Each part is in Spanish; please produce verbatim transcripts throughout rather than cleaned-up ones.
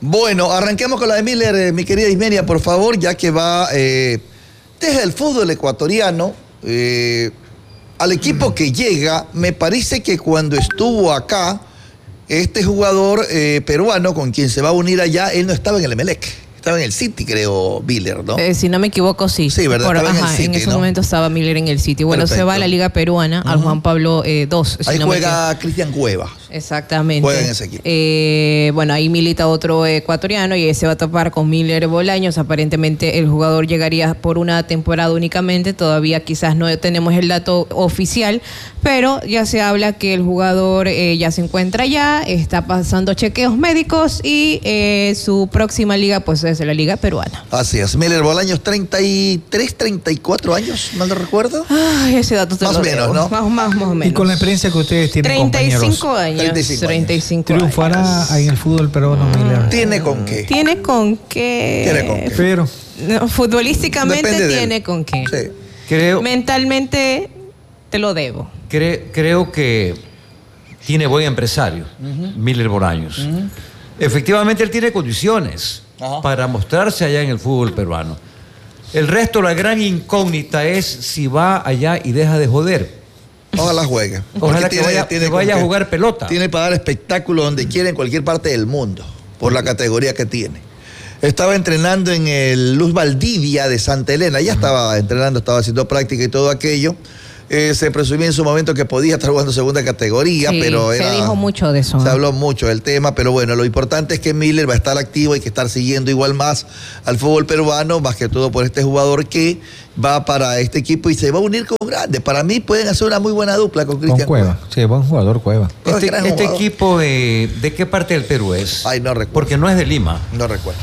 Bueno, arranquemos con la de Miller, eh, mi querida Ismenia, por favor, ya que va eh, desde el fútbol ecuatoriano eh, al equipo que llega. Me parece que cuando estuvo acá, este jugador eh, peruano con quien se va a unir allá, él no estaba en el Emelec. Estaba en el City, creo, Miller, ¿no? Eh, si no me equivoco, sí. Sí, ¿verdad? Por, estaba ajá, en el City, en ese ¿no? momento estaba Miller en el City. Bueno, Perfecto. se va a la Liga Peruana, uh-huh. al Juan Pablo eh, dos. Ahí si no juega Cristian Cueva. Exactamente. Juega en ese equipo. Eh, bueno, ahí milita otro ecuatoriano y se va a topar con Miller Bolaños. Aparentemente el jugador llegaría por una temporada únicamente. Todavía quizás no tenemos el dato oficial, pero ya se habla que el jugador eh, ya se encuentra allá, está pasando chequeos médicos y eh, su próxima liga pues es la Liga Peruana. Así es. Miller Bolaños, treinta y tres, treinta y cuatro años, mal no recuerdo. Ay, ese dato te Más lo o menos, debo. ¿no? Más, más, más o menos. Y con la experiencia que ustedes tienen, treinta y cinco compañeros, años. treinta y cinco treinta y cinco ¿triunfará años. en el fútbol peruano, Miller? ¿Tiene con qué? ¿Tiene con qué? Tiene con qué. Pero No, futbolísticamente Depende de tiene él. con qué. Sí. Creo, Mentalmente te lo debo. cre- creo que tiene buen empresario, uh-huh. Miller Bolaños. Uh-huh. Efectivamente, él tiene condiciones Ajá. para mostrarse allá en el fútbol peruano. El resto, la gran incógnita es si va allá y deja de joder. Ojalá juegue. Ojalá que vaya, que vaya a jugar pelota. Tiene para dar espectáculo donde quiera, en cualquier parte del mundo, por la categoría que tiene. Estaba entrenando en el Luz Valdivia de Santa Elena. Ya estaba entrenando, estaba haciendo práctica y todo aquello. Eh, se presumía en su momento que podía estar jugando segunda categoría, Sí, pero se era, dijo mucho de eso. Se ¿no? habló mucho del tema, pero bueno, lo importante es que Miller va a estar activo, hay que estar siguiendo igual más al fútbol peruano, más que todo por este jugador que va para este equipo y se va a unir con grandes. Para mí pueden hacer una muy buena dupla con Cristian Cueva. Cueva. Sí, buen jugador Cueva. Este, Gran este jugador. equipo, de, ¿de qué parte del Perú es? Ay, no recuerdo. Porque no es de Lima. No recuerdo.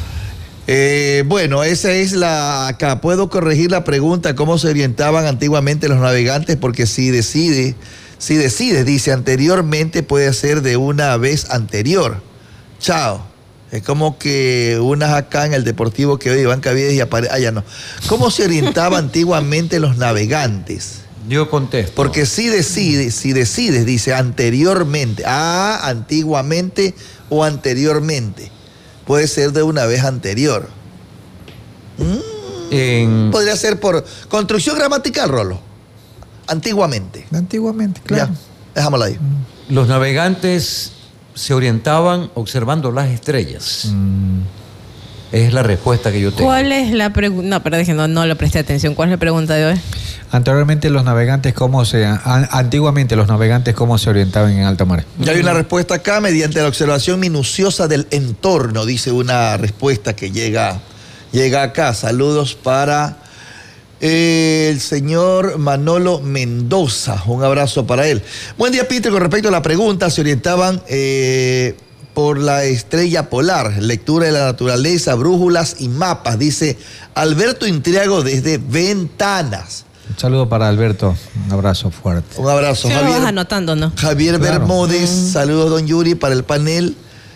Eh, bueno, esa es la... Acá puedo corregir la pregunta, ¿cómo se orientaban antiguamente los navegantes? Porque si decide, si decide, dice anteriormente, puede ser de una vez anterior. Chao. Es como que unas acá en el Deportivo que hoy van Cavides y aparece... Ah, ya no. ¿Cómo se orientaban antiguamente los navegantes? Yo contesto. Porque si decide, si decides, dice anteriormente. Ah, antiguamente o anteriormente. Puede ser de una vez anterior. Mm. En... Podría ser por construcción gramatical, Rolo. Antiguamente. Antiguamente, claro. Ya, dejámoslo ahí. Los navegantes se orientaban observando las estrellas. Mm. Es la respuesta que yo tengo. ¿Cuál es la pregunta? No, pero dije, no, no le presté atención. ¿Cuál es la pregunta de hoy? Anteriormente los navegantes, ¿cómo se... a- antiguamente los navegantes, ¿cómo se orientaban en alta mar? Ya hay una respuesta acá, mediante la observación minuciosa del entorno, dice una respuesta que llega, llega acá. Saludos para eh, el señor Manolo Mendoza. Un abrazo para él. Buen día, Peter. Con respecto a la pregunta, se orientaban eh, por la estrella polar, lectura de la naturaleza, brújulas y mapas, dice Alberto Intriago desde Ventanas. Un saludo para Alberto, un abrazo fuerte. Un abrazo, Sí, lo vas Javier. anotando, ¿no? Javier Claro. Bermúdez, Mm. saludos don Yuri para el panel.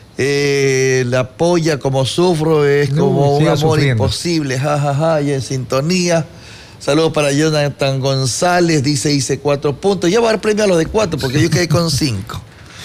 Eh, la polla como sufro es No, como un siga amor sufriendo. imposible, jajaja, ja, ja, y en sintonía. Saludos para Jonathan González, dice hice cuatro puntos. Ya voy a dar premio a los de cuatro porque yo quedé con cinco.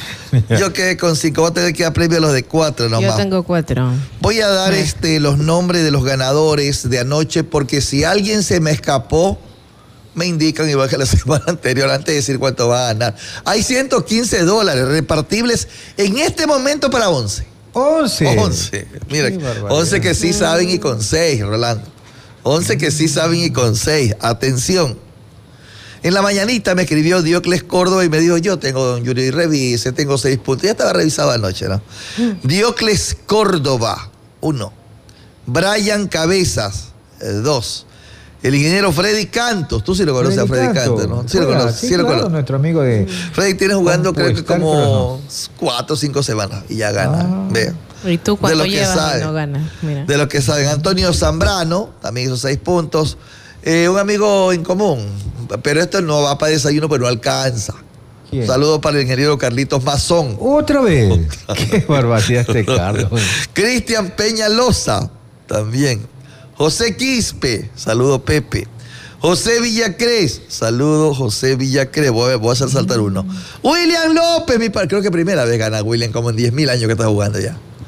Yo quedé con cinco, voy a tener que dar premio a los de cuatro nomás. Yo tengo cuatro. Voy a dar Sí. este, los nombres de los ganadores de anoche porque si alguien se me escapó, me indican igual que la semana anterior antes de decir cuánto va a ganar. Hay ciento quince dólares repartibles en este momento para once. once. once. Mira, Qué barbaridad. once que sí saben y con seis, Rolando. once que sí saben y con seis. Atención. En la mañanita me escribió Diocles Córdoba y me dijo, yo tengo, don Yuri, revise, tengo seis puntos. Ya estaba revisado anoche, ¿no? Diocles Córdoba, uno. Brian Cabezas, eh, dos. El ingeniero Freddy Cantos, tú sí lo conoces a Freddy Cantos, ¿no? Sí lo Juega, conoces, sí, sí lo claro, conoces. nuestro amigo de... Freddy tiene jugando creo que Compuestal, como cuatro o cinco semanas y ya gana. Ah. Ve. ¿Y tú cuánto lo que llevas sabe. y no ganas? Mira. De lo que saben. Antonio Zambrano, también hizo seis puntos. Eh, un amigo en común, pero esto no va para desayuno, pero no alcanza. ¿Quién? Saludos para el ingeniero Carlitos Mazón. Otra vez. Qué barbaridad este Carlos. Cristian Peñalosa, también. José Quispe, saludo Pepe. José Villacrés, saludo José Villacrés, voy a, voy a hacer saltar uno. William López, mi par, creo que primera vez gana William, como en diez mil años que está jugando ya.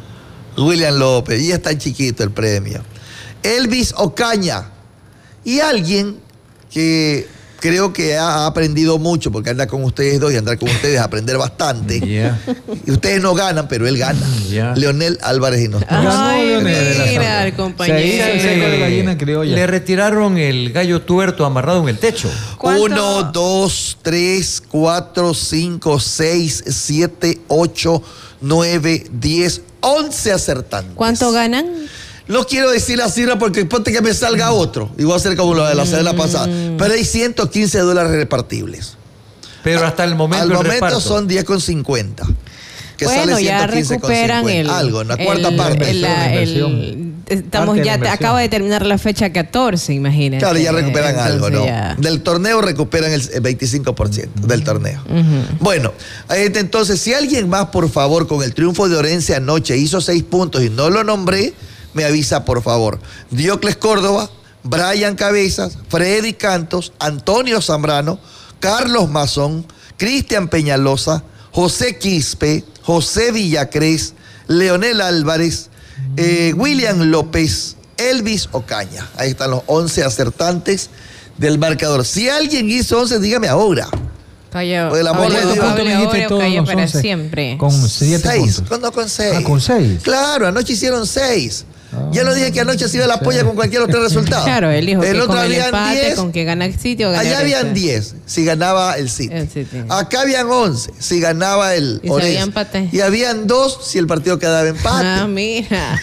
William López, y ya está chiquito el premio. Elvis Ocaña. Y alguien que creo que ha aprendido mucho, porque anda con ustedes dos y andar con ustedes a aprender bastante. Yeah. Y ustedes no ganan, pero él gana. Yeah. Leonel Álvarez y nos Ay, mira, el compañero. Le, le retiraron el gallo tuerto amarrado en el techo. Uno, dos, tres, cuatro, cinco, seis, siete, ocho, nueve, diez, once acertantes. ¿Cuánto ganan? No quiero decir la cifra porque ponte que me salga otro. Y voy a hacer como lo de la semana pasada. Pero hay ciento quince dólares repartibles. Pero hasta el momento. Al el momento reparto. son diez con cincuenta. Que bueno, sale ya recuperan el, algo, una cuarta el, parte. El, la, el, estamos ya, acaba de terminar la fecha catorce, imagínate. Claro, ya recuperan Entonces algo, ¿no? Ya. Del torneo recuperan el veinticinco por ciento del torneo. Uh-huh. Bueno, entonces, si alguien más, por favor, con el triunfo de Orense anoche hizo seis puntos y no lo nombré, me avisa, por favor. Diocles Córdoba, Brian Cabezas, Freddy Cantos, Antonio Zambrano, Carlos Mazón, Cristian Peñalosa, José Quispe, José Villacrés, Leonel Álvarez, eh, William López, Elvis Ocaña. Ahí están los once acertantes del marcador. Si alguien hizo once, dígame ahora. Calla, por el amor de Dios. Ahora, calla para siempre. Con siete seis, puntos. No, con seis. Ah, con seis. Claro, anoche hicieron seis. Ah, ya no dije que anoche se iba la polla con cualquier otro resultado. Claro, él dijo el que otro con el habían empate, diez, con que gana el City o gana allá el habían diez si ganaba el City. el City. Acá habían once si ganaba el y Orense. Había empate. Y habían dos si el partido quedaba empate. Ah, mira.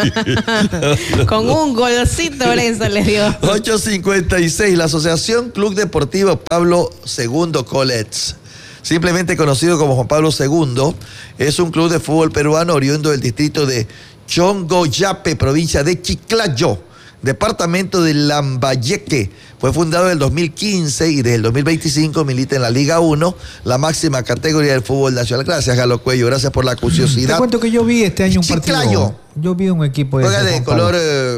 Con un golcito Orense le dio. ocho cincuenta y seis, la Asociación Club Deportivo Pablo segundo College, simplemente conocido como Juan Pablo segundo, es un club de fútbol peruano oriundo del distrito de Chongoyape, provincia de Chiclayo, departamento de Lambayeque. Fue fundado en el dos mil quince y desde el dos mil veinticinco milita en la Liga uno, la máxima categoría del fútbol nacional. Gracias, Galo Cuello, gracias por la curiosidad. Te cuento que yo vi este año un partido. Chiclayo. Yo vi un equipo de, Juega de color eh,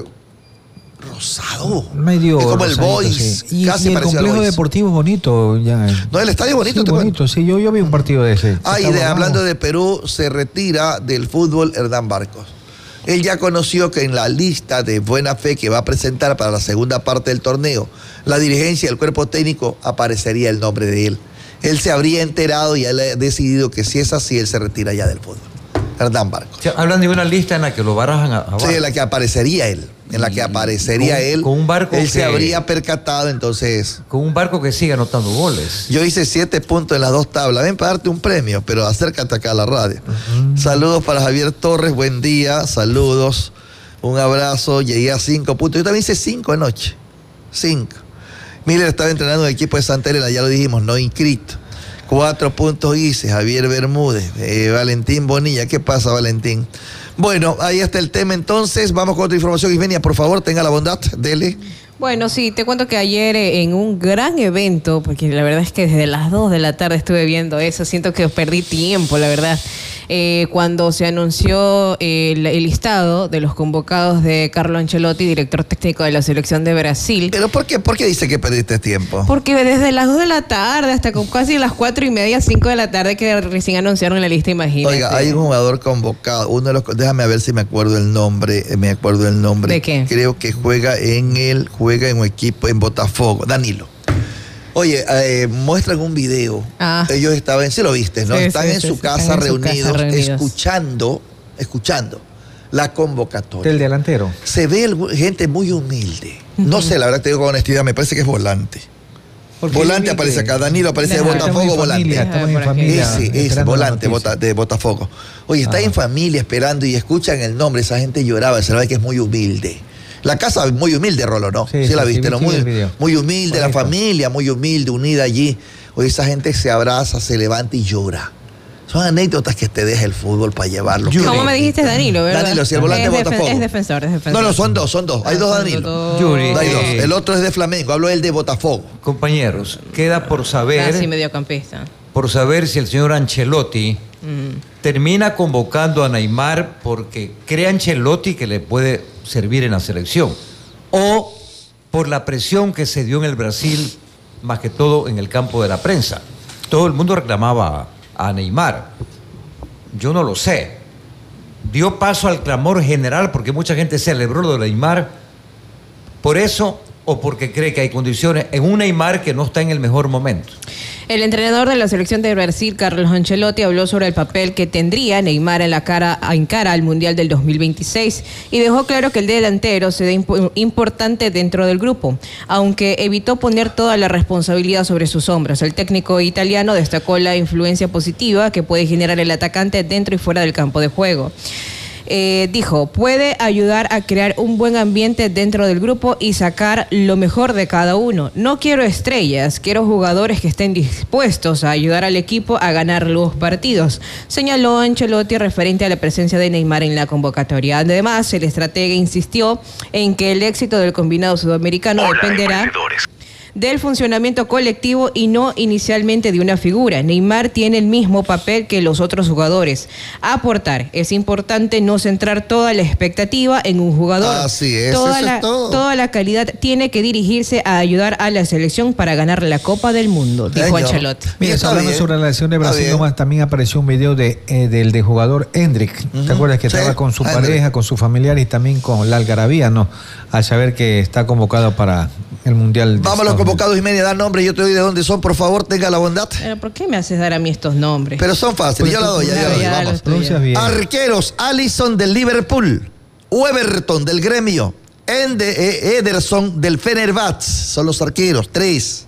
rosado. Medio es como el rosadito, Boys. Sí. Y, casi y el complejo deportivo es bonito. Ya. No, el estadio es bonito. Sí, te bonito, cuento. sí, yo, yo vi un partido de ese. Ah, y de, hablando de Perú, se retira del fútbol Hernán Barcos. Él ya conoció que en la lista de buena fe que va a presentar para la segunda parte del torneo, la dirigencia y el cuerpo técnico, aparecería el nombre de él. Él se habría enterado y él ha decidido que si es así, él se retira ya del fútbol. Hernán Barcos. O sea, hablan de una lista en la que lo barajan a, a Sí, en la que aparecería él. En la que aparecería con, él. Con un barco Él que, se habría percatado, entonces. Con un barco que sigue anotando goles. Yo hice siete puntos en las dos tablas. Ven para darte un premio, pero acércate acá a la radio. Uh-huh. Saludos para Javier Torres, buen día. Saludos. Un abrazo. Llegué a cinco puntos. Yo también hice cinco anoche. Cinco. Miller estaba entrenando en el equipo de Santa Elena, ya lo dijimos, no inscrito. Cuatro puntos hice, Javier Bermúdez, eh, Valentín Bonilla. ¿Qué pasa, Valentín? Bueno, ahí está el tema entonces. Vamos con otra información. Ismenia, por favor, tenga la bondad, dele. Bueno, sí, te cuento que ayer eh, en un gran evento, porque la verdad es que desde las dos de la tarde estuve viendo eso, siento que perdí tiempo, la verdad. Eh, cuando se anunció eh, el, el listado de los convocados de Carlo Ancelotti, director técnico de la selección de Brasil. ¿Pero por qué, por qué dice que perdiste tiempo? Porque desde las dos de la tarde hasta con casi las cuatro y media, cinco de la tarde que recién anunciaron la lista, imagínate. Oiga, hay un jugador convocado, uno de los, déjame ver si me acuerdo el nombre, me acuerdo el nombre. ¿De qué? Creo que juega en el, juega en un equipo en Botafogo, Danilo. Oye, eh, muestran un video. Ah. Ellos estaban, sí lo viste, ¿no? Sí, están sí, en, sí, su, sí, casa están reunidos, en su casa reunidos, escuchando, escuchando la convocatoria. ¿Del delantero? Se ve el, gente muy humilde. Uh-huh. No sé, la verdad te digo con honestidad, me parece que es volante. Volante aparece acá, Danilo aparece de Botafogo, volante. Estamos en familia. Ese, ese, volante bota, de Botafogo. Oye, está ah. en familia esperando y escuchan el nombre, esa gente lloraba, se ve que es muy humilde. La casa muy humilde, Rolo, ¿no? Sí, sí la viste, sí, ¿no? Muy, muy humilde, correcto. La familia muy humilde, unida allí. Oye, esa gente se abraza, se levanta y llora. Son anécdotas que te deja el fútbol para llevarlo. ¿Cómo me dijiste Danilo, verdad? Danilo, si el volante es de Botafogo. Es defensor, es defensor. No, no, son dos, son dos. Hay ah, dos Danilo. Yuri, Hay dos. Eh, el otro es de Flamengo, hablo del de Botafogo. Compañeros, queda por saber... Casi mediocampista. Por saber si el señor Ancelotti mm. termina convocando a Neymar porque cree Ancelotti que le puede servir en la selección, o por la presión que se dio en el Brasil, más que todo en el campo de la prensa. Todo el mundo reclamaba a Neymar. Yo no lo sé. dio paso al clamor general porque mucha gente celebró lo de Neymar. Por eso o porque cree que hay condiciones en un Neymar que no está en el mejor momento. El entrenador de la selección de Brasil, Carlos Ancelotti, habló sobre el papel que tendría Neymar en la cara, en cara al Mundial del dos mil veintiséis y dejó claro que el delantero será imp- importante dentro del grupo, aunque evitó poner toda la responsabilidad sobre sus hombros. El técnico italiano destacó la influencia positiva que puede generar el atacante dentro y fuera del campo de juego. Eh, dijo, puede ayudar a crear un buen ambiente dentro del grupo y sacar lo mejor de cada uno. No quiero estrellas, quiero jugadores que estén dispuestos a ayudar al equipo a ganar los partidos, señaló Ancelotti referente a la presencia de Neymar en la convocatoria. Además, el estratega insistió en que el éxito del combinado sudamericano Hola, dependerá del funcionamiento colectivo y no inicialmente de una figura. Neymar tiene el mismo papel que los otros jugadores. Aportar. Es importante no centrar toda la expectativa en un jugador. Así es, toda eso la, es todo. Toda la calidad tiene que dirigirse a ayudar a la selección para ganar la Copa del Mundo, dijo Señor. Ancelotti. Mira, Está hablando bien. sobre la selección de Está Brasil, bien. nomás también apareció un video de, eh, del de jugador Hendrik. Ujú. ¿Te acuerdas que Sí, estaba con su Hendrik. pareja, con su familiar y también con la algarabía, no? Al saber que está convocado para el Mundial. de Vamos a los Estados convocados, Jiménez, da nombre, yo te doy de dónde son, por favor, tenga la bondad. Pero ¿por qué me haces dar a mí estos nombres? Pero son fáciles, yo la doy, ya, ya la doy, Ya, ya vamos. los- Pronuncias bien. Arqueros, Alisson del Liverpool, Everton del Gremio, Ende, eh, Ederson del Fenerbahce, son los arqueros, tres.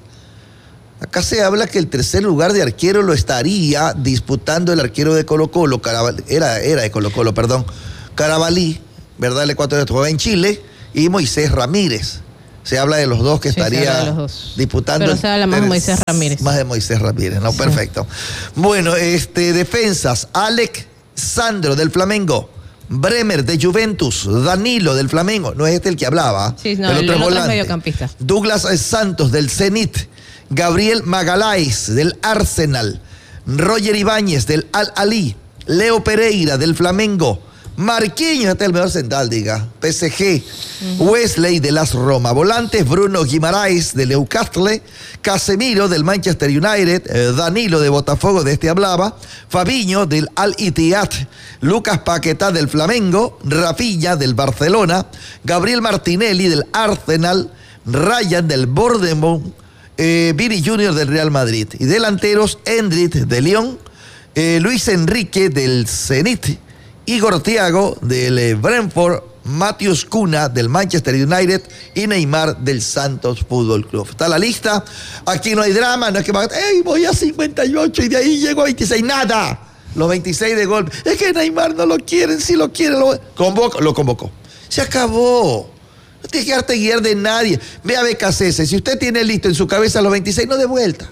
Acá se habla que el tercer lugar de arquero lo estaría disputando el arquero de Colo Colo, Carabal- era, era de Colo Colo, perdón, Carabalí, ¿verdad? El ecuatoriano jugaba en Chile, y Moisés Ramírez. Se habla de los dos que Sí, se estaría habla de los dos. disputando. Pero el se habla más de ter- Moisés Ramírez. Más de Moisés Ramírez, ¿no? Sí. Perfecto. Bueno, este, defensas, Alec Sandro del Flamengo, Bremer de Juventus, Danilo del Flamengo, no es este el que hablaba, Sí, no, el- el otro es mediocampista. Douglas Santos del Zenit, Gabriel Magaláes del Arsenal, Roger Ibáñez del Al-Ali, Leo Pereira del Flamengo, Marquinhos, este es el mejor central, diga, P S G, uh-huh. Wesley de las Roma, volantes, Bruno Guimaraes del Newcastle, Casemiro del Manchester United, eh, Danilo de Botafogo, de este hablaba, Fabiño del Al-Ittihad, Lucas Paquetá del Flamengo, Rafinha del Barcelona, Gabriel Martinelli del Arsenal, Ryan del Bournemouth, eh, Vini Junior del Real Madrid. Y delanteros, Endrit de Lyon, eh, Luis Enrique del Zenit, Igor Thiago del eh, Brentford, Matheus Cunha del Manchester United y Neymar del Santos Fútbol Club. Está la lista. Aquí no hay drama, no es que van a... ¡Ey, voy a cincuenta y ocho y de ahí llego a veintiséis! ¡Nada! Los veintiséis de golpe. Es que Neymar no lo quieren, si lo quieren, lo, convoco, lo convocó. Se acabó. No tienes que darte guiar de nadie. Ve a B K C S. Si usted tiene listo en su cabeza los veintiséis, no de vuelta.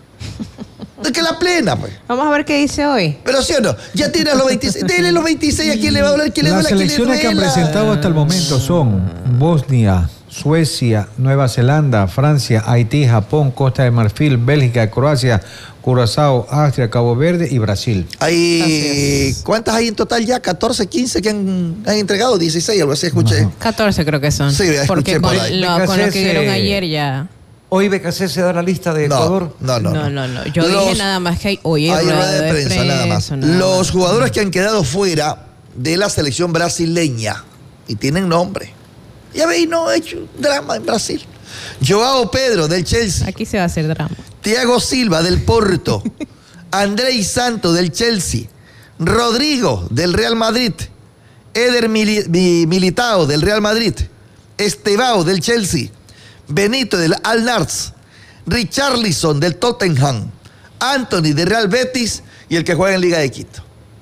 Es que la plena, pues. Vamos a ver qué dice hoy. Pero sí o no, ya tienes los veintiséis. Dele los veintiséis, ¿a quién le va a hablar? ¿Quién le Las duele? ¿A quién le selecciones que han duela? presentado hasta el momento son Bosnia, Suecia, Nueva Zelanda, Francia, Haití, Japón, Costa de Marfil, Bélgica, Croacia, Curazao, Austria, Cabo Verde y Brasil. Hay, ¿cuántas hay en total ya? ¿catorce, quince que han, han entregado? dieciséis, algo así, escuché. Ajá. catorce creo que son. Sí, ya Porque escuché con por ahí. lo, con lo que B K C S dieron ayer ya... Hoy B K C se da la lista de No, Ecuador. no, no. No, no, no. Yo Los- dije nada más que hay hoy Hay rueda rueda de prensa, nada más. nada Los más. jugadores que han quedado fuera de la selección brasileña y tienen nombre. Ya veis, no he hecho drama en Brasil. Joao Pedro del Chelsea, Aquí se va a hacer drama. Thiago Silva del Porto, Andrei Santo del Chelsea, Rodrigo del Real Madrid, Eder Mili- Mi- Militao del Real Madrid, Estevao del Chelsea, Benito del Al-Nassr, Richarlison del Tottenham, Anthony del Real Betis y el que juega en Liga de Quito.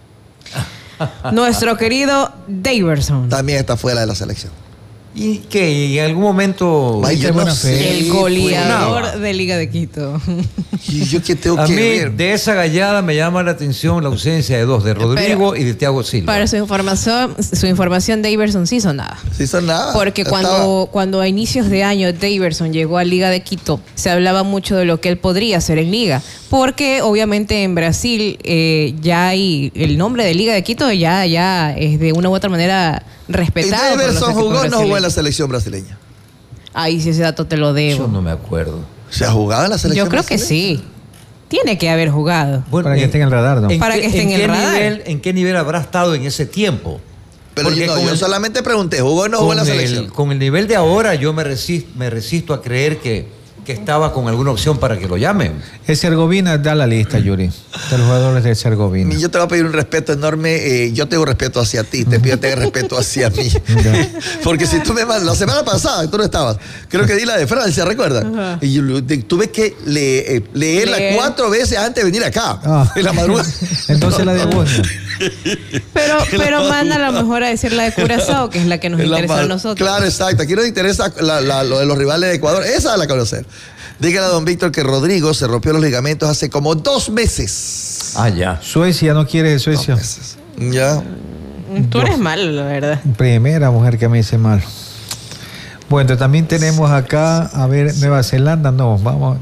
Nuestro querido Daverson. También está fuera de la selección. ¿Y qué? ¿Y en algún momento? Ay, yo de no buena sé, fe. El pues. goleador de Liga de Quito. Y yo que tengo A que mí ver. de esa gallada me llama la atención la ausencia de dos, de Rodrigo y de Thiago Silva. Para su información, su información, Daverson sí sonaba. Sí son nada. Porque Estaba- cuando, cuando a inicios de año Daverson llegó a Liga de Quito, se hablaba mucho de lo que él podría hacer en Liga. Porque obviamente en Brasil eh, ya hay el nombre de Liga de Quito ya, ya es de una u otra manera ¿Y respetado. por los Daverson equipos jugó o no jugó en la brasileños. selección brasileña? Ahí sí ese dato te lo Yo debo. no me acuerdo. ¿Se ha jugado en la selección Yo creo que brasileña? sí. Tiene que haber jugado. Para que esté en el radar, ¿no? ¿En Para qué- que esté en el qué radar. nivel, ¿En qué nivel habrá estado en ese tiempo? Pero yo, no, yo el, solamente pregunté, ¿jugó o no jugó en la selección? El, con el nivel de ahora, yo me resisto, me resisto a creer que, que estaba con alguna opción para que lo llamen. El Herzegovina da la lista, Yuri, de los jugadores de Herzegovina. Yo te voy a pedir un respeto enorme. Eh, yo tengo respeto hacia ti, te pido tengas respeto hacia mí. Porque si tú me mandas, la semana pasada, tú no estabas, creo que di la de Francia, ¿recuerdas? Uh-huh. Y yo te, tuve que le, eh, leerla Leer. cuatro veces antes de venir acá, ah. en la madrugada. Entonces la de Bosnia. Pero, pero manda a lo mejor a decir la de Curazao, que es la que nos la interesa a nosotros. Claro, exacto. Aquí nos interesa la, la, lo de los rivales de Ecuador. Esa es la conocer. Dígale a don Víctor que Rodrigo se rompió los ligamentos hace como dos meses. Ah, ya. Suecia, no quiere Suecia. Ya. Tú eres malo, la verdad. Primera mujer que me dice mal. Bueno, también tenemos acá, a ver, Nueva Zelanda, no, vamos.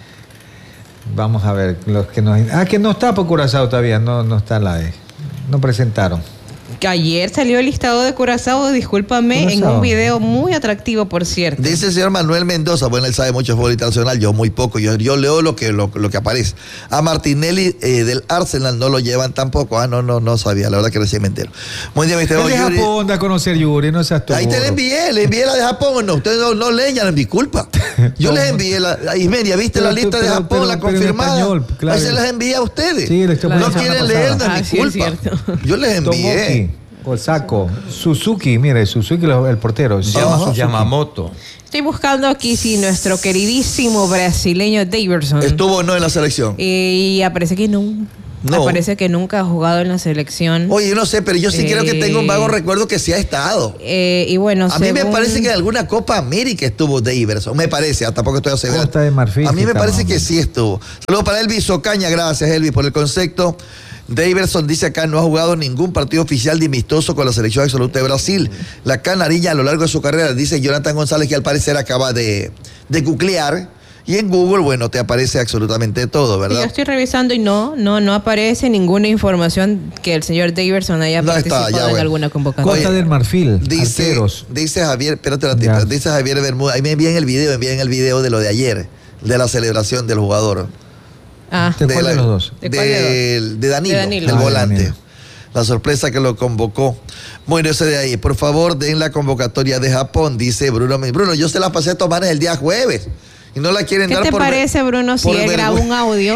Vamos a ver, los que nos. Ah, que no está por Curazao todavía, no, no está la de. No presentaron. Que ayer salió el listado de Curazao, discúlpame, Curazao. En un video muy atractivo, por cierto. Dice el señor Manuel Mendoza, bueno, él sabe mucho de fútbol internacional, yo muy poco, yo, yo leo lo que, lo, lo que aparece. A Martinelli eh, del Arsenal no lo llevan tampoco. Ah, no, no, no sabía, la verdad que recién me entero. Buen día, mister El de Yuri. Japón da a conocer Yuri, no seas tú. Ahí te la envié, le envié la de Japón, no, ustedes no, no leen, ya no, disculpa. Yo no. les envié la, a Ismeria, ¿viste pero, la lista pero, de Japón, pero, la pero confirmada? Español, claro. Ahí se las envié a ustedes. Sí, no quieren leer, no es mi culpa. Sí, yo les envié. Tomoki. Osako, Suzuki, mire, Suzuki el portero, se llama Suzuki. Yamamoto. Estoy buscando aquí si nuestro queridísimo brasileño Daverson estuvo o no en la selección. Y aparece que no. No. Aparece que nunca ha jugado en la selección. Oye, yo no sé, pero yo sí eh, creo que tengo un vago recuerdo que sí ha estado. Eh, y bueno, a según... mí me parece que en alguna Copa América estuvo Daverson. Me parece, hasta tampoco estoy asegurado. Costa de Marfil. A mí me parece que sí estuvo. Saludos para Elvis Ocaña, gracias Elvis por el concepto. Daverson dice acá no ha jugado ningún partido oficial de amistoso con la selección absoluta de Brasil. La canarilla a lo largo de su carrera, dice Jonathan González, que al parecer acaba de, de googlear. Y en Google, bueno, te aparece absolutamente todo, ¿verdad? Yo estoy revisando y no, no, no aparece ninguna información que el señor Daverson haya no participado está, ya, en bueno. alguna convocatoria. Costa del Marfil, dice, arqueros. Dice Javier, espérate un ratito, dice Javier Bermúdez, ahí me envían el video, me envían el video de lo de ayer, de la celebración del jugador. Ah. ¿De, de cuál la, de los dos? De, de, de Danilo, de Danilo, el ah, volante. Danilo. La sorpresa que lo convocó. Bueno, ese de ahí. Por favor, den la convocatoria de Japón, dice Bruno. Bruno, yo se la pasé a tomar el día jueves. Y no la quieren ¿Qué dar te por parece, Bruno, si él graba un audio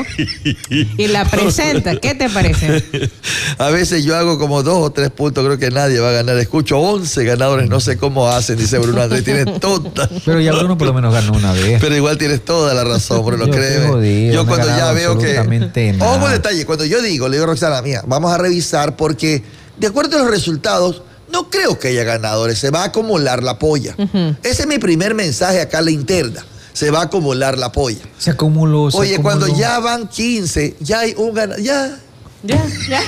y la presenta? ¿Qué te parece? A veces yo hago como dos o tres puntos, creo que nadie va a ganar. Escucho once ganadores, no sé cómo hacen, dice Bruno Andrés. Tienes toda. Pero ya Bruno por lo menos ganó una vez. Pero igual tienes toda la razón, Bruno, yo créeme. Jodido, yo cuando ya veo que... Ojo un detalle, cuando yo digo, le digo a Roxana, mía, vamos a revisar porque de acuerdo a los resultados, no creo que haya ganadores, se va a acumular la polla. Uh-huh. Ese es mi primer mensaje acá a la interna. Se va a acumular la polla. Se acumuló, se Oye, acumuló. Cuando ya van quince, ya hay un ganador. Ya. Ya,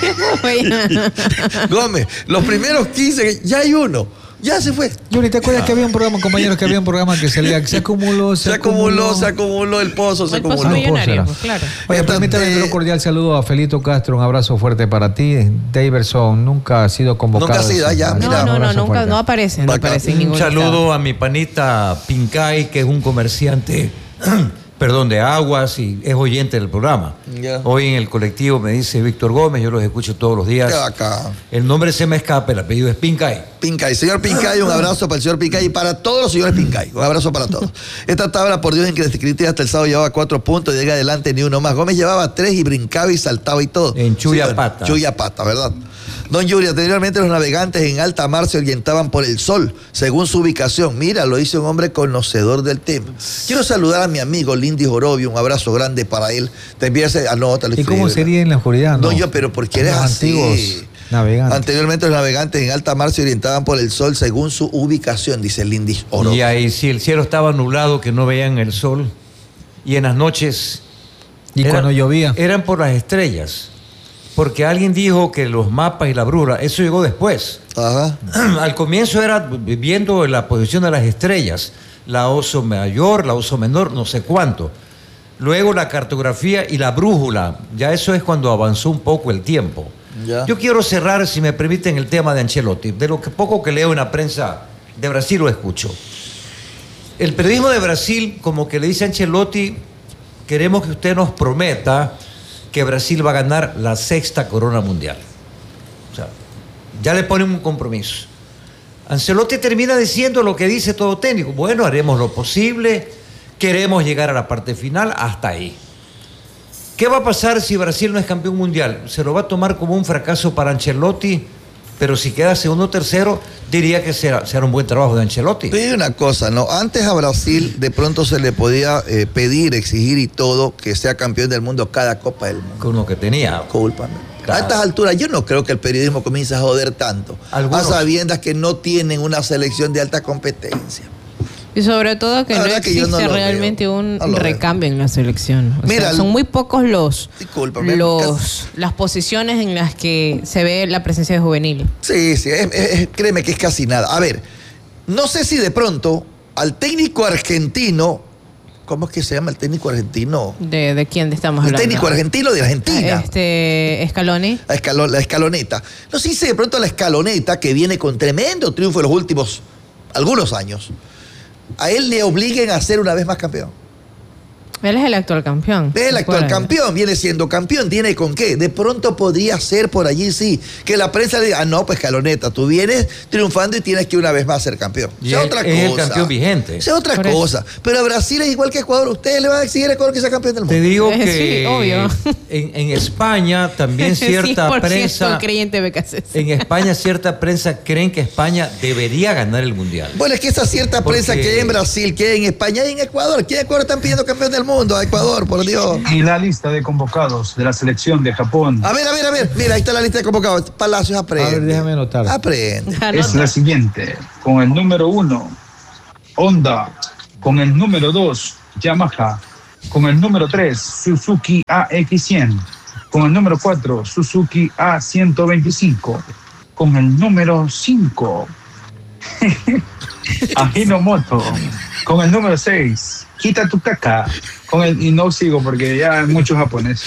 ya. Gómez, los primeros quince, ya hay uno. Ya se fue. Yuri, ¿te acuerdas ah. que había un programa, compañeros, que había un programa que salía, se acumuló, se, se acumuló, acumuló, se acumuló el pozo, se el acumuló. Pozo millonario, pues, claro. Oye, permítame un cordial saludo a Felito Castro, un abrazo fuerte para ti. Daverson nunca ha sido convocado. Nunca ha sido allá, mira. No, no, no, nunca, no aparece, no aparece en ningún Un saludo estado. a mi panita Pincay, que es un comerciante perdón, de aguas y es oyente del programa. Yeah. Hoy en el colectivo me dice Víctor Gómez, yo los escucho todos los días. Acá. El nombre se me escapa, el apellido es Pincay. Pincay, señor Pincay, un abrazo para el señor Pincay y para todos los señores Pincay. Un abrazo para todos. Esta tabla, por Dios, en que la escritura hasta el sábado llevaba cuatro puntos, llega adelante ni uno más. Gómez llevaba tres y brincaba y saltaba y todo. En Chuyapata. Sí, Chuyapata, ¿verdad? Don Yuri, anteriormente los navegantes en alta mar se orientaban por el sol, según su ubicación. Mira, lo dice un hombre conocedor del tema. Quiero saludar a mi amigo Lindy Jorobio, un abrazo grande para él. Te envías a nota. ¿Y cómo sería en la oscuridad? No, no yo, pero porque eres así. Antiguos navegantes. Anteriormente los navegantes en alta mar se orientaban por el sol según su ubicación, dice Lindy Jorobio. Y ahí, si el cielo estaba nublado, que no veían el sol, y en las noches... ¿Y eran, cuando llovía? Eran por las estrellas. Porque alguien dijo que los mapas y la brújula, eso llegó después. Ajá. Al comienzo era viendo la posición de las estrellas, la oso mayor, la oso menor, no sé cuánto. Luego la cartografía y la brújula, ya eso es cuando avanzó un poco el tiempo. Ya. Yo quiero cerrar, si me permiten, el tema de Ancelotti. De lo que poco que leo en la prensa de Brasil lo escucho. El periodismo de Brasil como que le dice a Ancelotti, queremos que usted nos prometa que Brasil va a ganar la sexta corona mundial. O sea, Ya le ponen un compromiso. Ancelotti termina diciendo lo que dice todo técnico. Bueno, haremos lo posible, queremos llegar a la parte final, hasta ahí. ¿Qué va a pasar si Brasil no es campeón mundial? ¿Se lo va a tomar como un fracaso para Ancelotti? Pero si queda segundo o tercero, diría que será, será un buen trabajo de Ancelotti. Pero hay una cosa, ¿no? Antes a Brasil de pronto se le podía eh, pedir, exigir y todo que sea campeón del mundo cada Copa del Mundo. Con lo que tenía. Cúlpame. Claro. A estas alturas yo no creo que el periodismo comience a joder tanto. Algunos. A sabiendas que no tienen una selección de alta competencia. Y sobre todo que La no verdad que yo existe no lo realmente veo. un No lo recambio en la selección. O Mira, sea, el- son muy pocos los, Discúlpame, los las posiciones en las que se ve la presencia de juvenil. Sí, sí, es- es- créeme que es casi nada. A ver, no sé si de pronto al técnico argentino, ¿cómo es que se llama el técnico argentino? ¿De, de quién estamos El hablando? técnico argentino de Argentina. Este, Scaloni. La, escalo- la escaloneta. No sé si de pronto la escaloneta, que viene con tremendo triunfo en los últimos algunos años, a él le obliguen a ser una vez más campeón. Él es el actual campeón. Es el actual Recuerda. campeón, viene siendo campeón, tiene con qué. De pronto podría ser por allí, sí, que la prensa le diga, ah, no, pues Caloneta, tú vienes triunfando y tienes que una vez más ser campeón. Y Sea es- otra es el cosa. campeón vigente. Sea otra Por eso. cosa. Pero a Brasil es igual que Ecuador. Ustedes le van a exigir a Ecuador que sea campeón del mundo. Te digo Sí, que obvio. en, en España también cierta cien por ciento prensa, creyente B K C C. en España cierta prensa creen que España debería ganar el mundial. Bueno, es que esa cierta Porque- prensa que hay en Brasil, que hay en España y en Ecuador. ¿Quién en Ecuador están pidiendo campeón del mundo? A Ecuador, por Dios. Y la lista de convocados de la selección de Japón A ver, a ver, a ver. Mira, ahí está la lista de convocados. Palacios, aprende. A ver, déjame anotar. Aprende. es la siguiente. Con el número uno, Honda. Con el número dos, Yamaha. Con el número tres, Suzuki A X cien. Con el número cuatro, Suzuki A ciento veinticinco. Con el número cinco, Ajinomoto. Con el número seis, Kita Tukaka. Con el, y no sigo porque ya hay mucho japonés.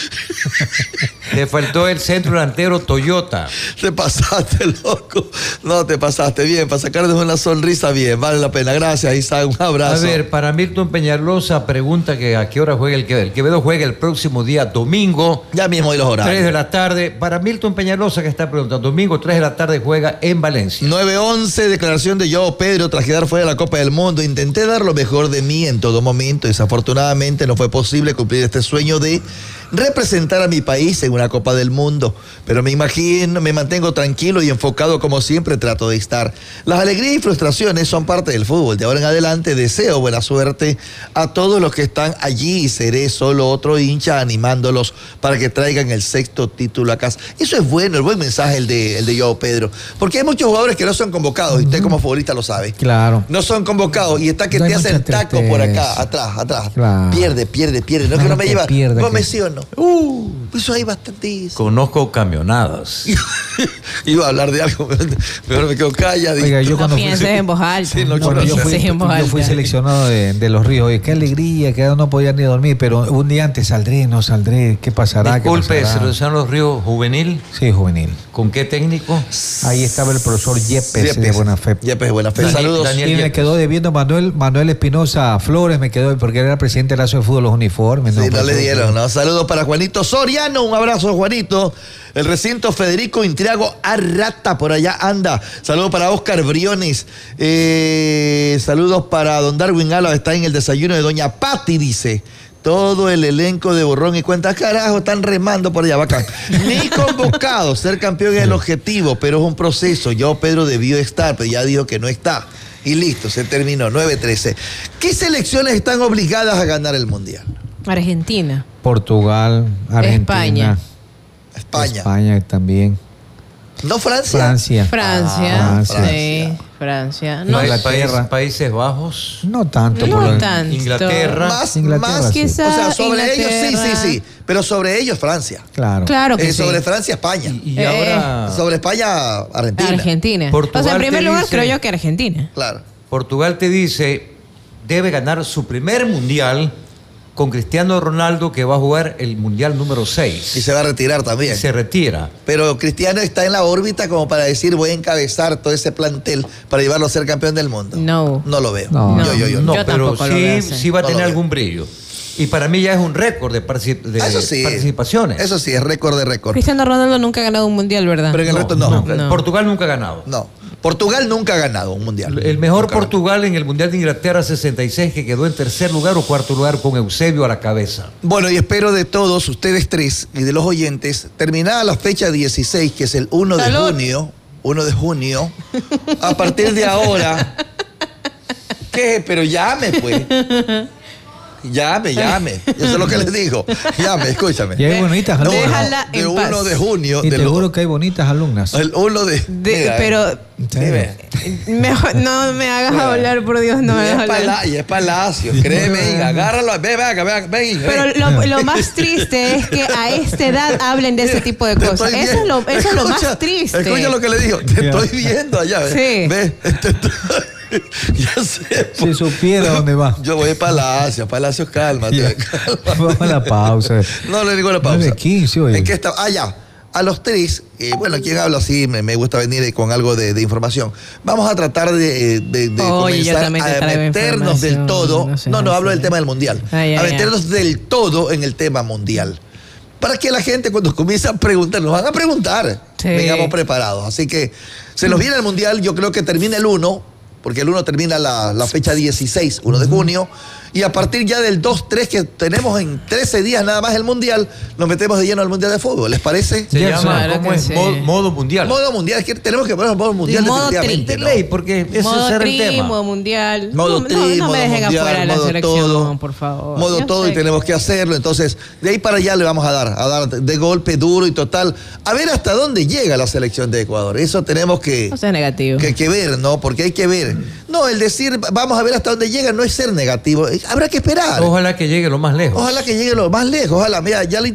Le faltó el centro delantero Toyota. Te pasaste, loco. No, te pasaste bien. Para sacarles una sonrisa, bien. Vale la pena. Gracias, Isaac. Un A abrazo. ver, para Milton Peñalosa pregunta que a qué hora juega el Quevedo. El Quevedo juega el próximo día domingo, Ya mismo hoy los horarios. tres de la tarde. Para Milton Peñalosa que está preguntando, domingo tres de la tarde juega en Valencia. nueve once, declaración de Joao Pedro tras quedar fuera de la Copa del Mundo. Intenté dar lo mejor de mí en todo momento. Desafortunadamente no fue posible cumplir este sueño de representar a mi país en una Copa del Mundo. Pero me imagino, me mantengo tranquilo y enfocado como siempre trato de estar. Las alegrías y frustraciones son parte del fútbol. De ahora en adelante deseo buena suerte a todos los que están allí y seré solo otro hincha animándolos para que traigan el sexto título a casa. Eso es bueno, el buen mensaje el de, el de Joao Pedro. Porque hay muchos jugadores que no son convocados y usted como futbolista lo sabe. Claro. No son convocados y está que No hay te hace el mucha taco por acá, tristeza. atrás, atrás. Claro. Pierde, pierde, pierde. No es No, que no me que lleva. pierda, Gómez, que- sí o no. Uh, eso hay bastantísimo. Conozco camionadas. Iba a hablar de algo, pero me quedo calladito. Oiga, yo No cuando fui, pienses en voz alta. Sí, no, no cuando yo pienses fui, en voz yo alta. fui seleccionado de, de Los Ríos, oye, qué alegría, que no podía ni dormir, pero un día antes saldré, no saldré, ¿qué pasará? ¿Qué Disculpe, pasará? selección Los Ríos juvenil. Sí, juvenil. ¿Con qué técnico? Ahí estaba el profesor Yepes, de Yepes. buena fe. Yepes de buena fe. Daniel- Saludos. Daniel Y me Yepes. quedó debiendo Manuel Manuel Espinosa Flores, me quedó porque era el presidente de la Asociación de Fútbol, los uniformes. Sí, no Pues, le dieron, ¿no? Saludos para Juanito Soriano, un abrazo, Juanito. El recinto Federico Intriago Arrata, por allá anda. Saludos para Oscar Briones. Eh, saludos para don Darwin Álava, está en el desayuno de doña Patti, dice. Todo el elenco de Borrón y Cuenta, carajo, están remando por allá, bacán. Ni convocado, ser campeón es el objetivo, pero es un proceso. Yo, Pedro, debió estar, pero ya dijo que no está. Y listo, se terminó, nueve trece. ¿Qué selecciones están obligadas a ganar el Mundial? Argentina. Portugal, Argentina, España. España. España también, ¿No Francia? Francia. Francia. Ah, sí, Francia. Francia. No, No, País- Inglaterra. Países Bajos. No tanto. no por lo- tanto. Inglaterra. Más, Inglaterra, más, sí. o sea, sobre ellos sí, Inglaterra. sí, sí, pero sobre ellos Francia. Claro. Claro que Eh, sí. sobre Francia, España. Y, y Eh, ahora Sobre España, Argentina. Argentina. Portugal o sea, en primer te lugar dice- creo yo que Argentina. Claro. Portugal te dice, debe ganar su primer mundial con Cristiano Ronaldo, que va a jugar el mundial número seis. Y se va a retirar también. Y se retira. Pero Cristiano está en la órbita como para decir voy a encabezar todo ese plantel para llevarlo a ser campeón del mundo. No. No lo veo. No. Yo, yo, yo. No, Yo pero tampoco lo veo sí, así. sí va a No lo tener veo. algún brillo. Y para mí ya es un récord de, particip de eso sí, participaciones. Eso sí, es récord de récord. Cristiano Ronaldo nunca ha ganado un mundial, ¿verdad? Pero en el No, resto no. no. No. Portugal nunca ha ganado. No. Portugal nunca ha ganado un mundial. El mejor Nunca Portugal en el Mundial de Inglaterra sesenta y seis, que quedó en tercer lugar o cuarto lugar con Eusebio a la cabeza. Bueno, y espero de todos ustedes tres y de los oyentes, terminada la fecha dieciséis, que es el uno de ¡Salud! junio, uno de junio, a partir de ahora, ¿qué? Pero llame, pues. Llame, llame. Eso es lo que les digo. Llame, escúchame. Y hay bonitas No, alumnas. Déjala de en uno paz. de junio. Y de te lo- juro que hay bonitas alumnas. El uno de... De- mira, pero Sí. mira. mejor no me hagas Mira. hablar, por Dios, no y, me es hagas hablar. pala- y es Palacio, créeme, y agárralo, ven, ven, ven, ven, ven, ven. Pero lo, lo más triste es que a esta edad hablen de ese tipo de Te cosas. estoy Eso es, lo, viendo. eso es lo Escucha, más triste. Escucha lo que le digo. Te Ya. estoy viendo allá. ¿ves? Sí. Ve, te estoy- ya sé. Si supiera dónde va. Yo voy a Palacio, Palacio, cálmate. Ya. cálmate. Vamos a la pausa. No le digo la pausa. nueve quince, oye. ¿En qué está? Ah, ya. A los tres, eh, bueno, quien habla así, me, me gusta venir con algo de, de información. Vamos a tratar de, de, de Oye, yo comenzar también te a traigo meternos del información, todo. no No, seas no, hablo así. del tema del mundial. Ay, a ay, meternos del todo en el tema mundial. Para que la gente cuando comienza a preguntar, nos van a preguntar, Sí. vengamos preparados. Así que se nos viene el mundial, yo creo que termina el uno, porque el uno termina la, la fecha dieciséis, uno de junio, y a partir ya del dos tres, que tenemos en trece días nada más el mundial, nos metemos de lleno al mundial de fútbol, ¿les parece? Se Ya, llama, claro ¿cómo que es? sí. Modo, modo mundial. Modo mundial, es que tenemos que poner modo mundial Sí, modo definitivamente, de ¿no? ley, porque ese modo será el tri, tema. modo mundial. Modo no, tri, no, no modo me dejen mundial, afuera la modo selección, todo, por favor. Modo Yo todo sé y tenemos que hacerlo. Entonces, de ahí para allá le vamos a dar, a dar de golpe duro y total. A ver hasta dónde llega la selección de Ecuador. Eso tenemos que, No sea negativo. que, que ver, ¿no? Porque hay que ver. No, el decir vamos a ver hasta dónde llega no es ser negativo. Habrá que esperar. Ojalá que llegue lo más lejos. Ojalá que llegue lo más lejos. Ojalá, mira, ya le